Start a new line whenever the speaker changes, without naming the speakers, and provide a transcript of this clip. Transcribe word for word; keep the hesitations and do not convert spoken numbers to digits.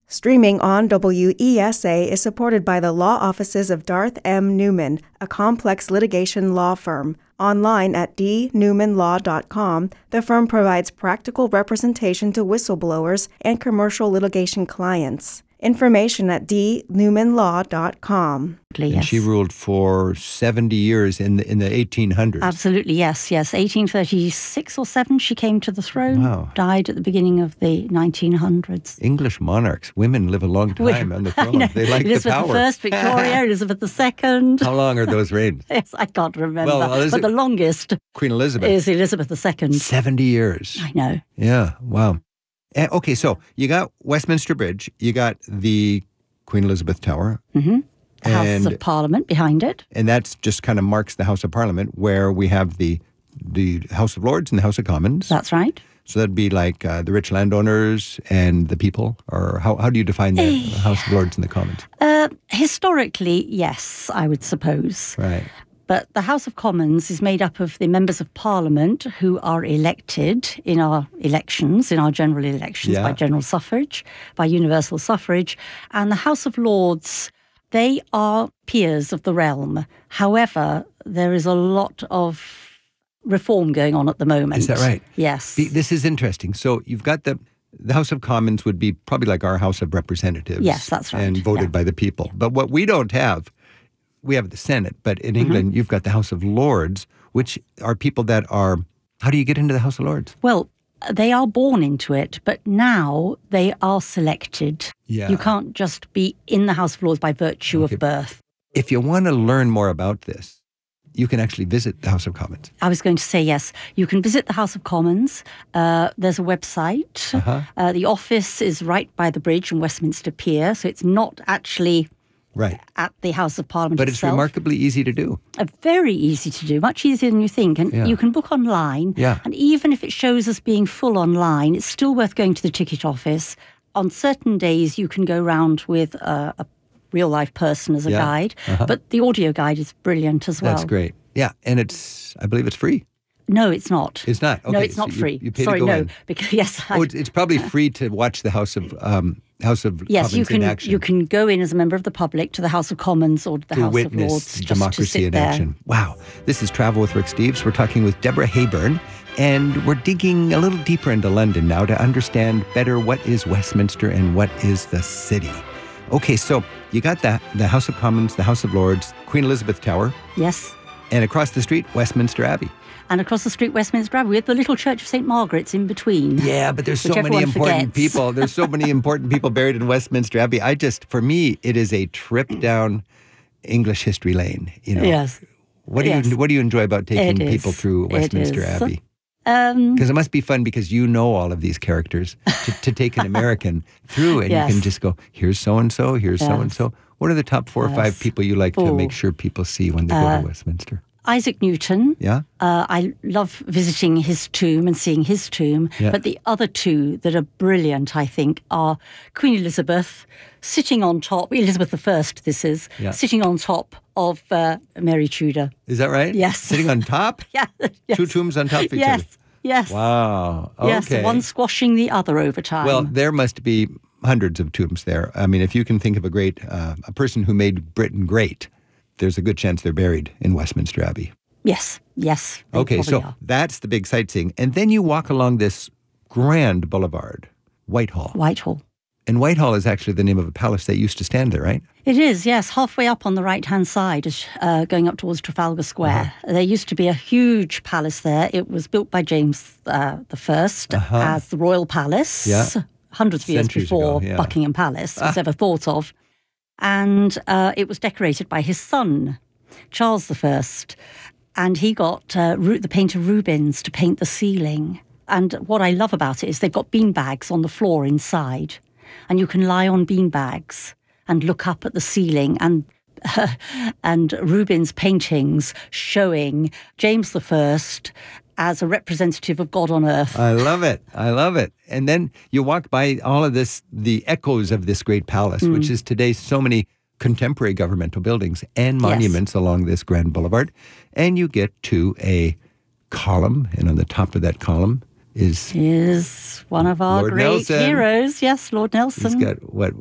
Streaming on W E S A is supported by the law offices of Darth M. Newman, a complex litigation law firm. Online at d newman law dot com, the firm provides practical representation to whistleblowers and commercial litigation clients. Information at d newman law dot com.
And
Yes.
she ruled for seventy years in the in the eighteen hundreds.
Absolutely, yes, yes. eighteen thirty-six or seven, she came to the throne.
Wow.
Died at the beginning of the nineteen hundreds.
English monarchs, women live a long time on the
I
throne.
know.
They like
Elizabeth
the power.
the First, Victoria, Elizabeth the Second.
How long are those reigns?
Yes, I can't remember.
Well, Eliza-
but the longest
Queen Elizabeth.
is Elizabeth the Second.
seventy years.
I know.
Yeah, wow. Eh, okay, so you got Westminster Bridge, you got the Queen Elizabeth Tower,
Mm-hmm. The House
And-
of Parliament behind it.
and that's just kind of marks the House of Parliament, where we have the the House of Lords and the House of Commons.
That's right.
So that'd be like uh, the rich landowners and the people, or how, how do you define the House of Lords and the Commons?
Uh, historically, yes, I would suppose.
Right.
But the House of Commons is made up of the members of Parliament who are elected in our elections, in our general elections,
Yeah.
by general suffrage, by universal suffrage. And the House of Lords, they are peers of the realm. However, there is a lot of reform going on at the moment.
Is that right?
Yes.
The- This is interesting. So you've got the the House of Commons would be probably like our House of Representatives.
Yes, that's right.
And voted
Yeah.
by the people. But what we don't have, we have the Senate, but in England you've got the House of Lords, which are people that are, how do you get into the House of Lords?
Well, they are born into it, but now they are selected.
Yeah.
You can't just be in the House of Lords by virtue
Okay.
of birth.
If you want to learn more about this, you can actually visit the House of Commons.
I was going to say, yes, you can visit the House of Commons. Uh, there's a website.
Uh-huh.
Uh, the office is right by the bridge in Westminster Pier, so it's not actually
Right.
at the House of Parliament
But it's
itself.
remarkably easy to do.
Uh, very easy to do, much easier than you think. And
Yeah.
you can book online.
Yeah.
And even if it shows as being full online, it's still worth going to the ticket office. On certain days, you can go round with a, a real-life person as a
Yeah.
guide.
Uh-huh.
But the audio guide is brilliant as well.
That's great. Yeah, and it's, I believe it's free.
No, it's not.
It's not?
no,
Okay,
it's not
so you-
free.
you pay to
Sorry,
go
no,
in.
because yes, I,
Oh, it's, it's probably free to watch the House of um, House of
yes,
Commons
you can.
in action.
You can go in as a member of the public to the House of Commons or the
to
House of
witness
Lords just to
democracy
sit
in
there.
action. Wow. This is Travel with Rick Steves. We're talking with Deborah Hayburn, and we're digging a little deeper into London now to understand better what is Westminster and what is the city. Okay, so you got that, the House of Commons, the House of Lords, Queen Elizabeth Tower,
Yes,
and across the street, Westminster Abbey.
and across the street, Westminster Abbey, with the little Church of Saint Margaret's in between.
Yeah, but there's so
Which
many
everyone
important
forgets.
people. There's so many important people buried in Westminster Abbey. I just, for me, it is a trip down English history lane. You know,
Yes.
what do
yes.
you what do you enjoy about taking
It is.
people through
It
Westminster
is.
Abbey?
Um,
Because it must be fun because you know all of these characters to, to take an American through, and
Yes.
you can just go, here's so and so, here's so and
Yes.
so. What are the top four or five
Yes.
people you like to
Oh.
make sure people see when they go
Uh,
to Westminster?
Isaac Newton.
Yeah.
Uh, I love visiting his tomb and seeing his tomb.
Yeah.
But the other two that are brilliant, I think, are Queen Elizabeth sitting on top, Elizabeth the First, this is,
Yeah.
sitting on top of uh, Mary Tudor.
Is that right?
Yes.
Sitting on top?
Yeah. yes.
Two tombs on top of each
Yes.
other.
Yes.
Wow.
Yes.
Okay.
One squashing the other over time.
Well, there must be hundreds of tombs there. I mean, if you can think of a great, uh, a person who made Britain great, there's a good chance they're buried in Westminster Abbey.
yes. Yes. they
Okay,
probably
so
are.
that's the big sightseeing. And then you walk along this grand boulevard, Whitehall.
Whitehall.
And Whitehall is actually the name of a palace that used to stand there, right?
It is, yes, halfway up on the right-hand side, as, uh, going up towards Trafalgar Square.
Uh-huh.
There used to be a huge palace there. It was built by James uh, the First
Uh-huh.
as the Royal Palace,
Yeah.
hundreds of years
Centuries
before
ago, yeah.
Buckingham Palace was ever thought of. And uh, it was decorated by his son, Charles the First. And he got uh, Ru- the painter Rubens to paint the ceiling. And what I love about it is they've got bean bags on the floor inside. And you can lie on bean bags and look up at the ceiling and and Rubens' paintings showing James the First as a representative of God on earth.
I love it. I love it. And then you walk by all of this, the echoes of this great palace,
Mm.
which is today so many contemporary governmental buildings and monuments along this grand boulevard. And you get to a column, and on the top of that column is
Is one of our
Lord
great
Nelson.
heroes. Yes, Lord Nelson.
he's got what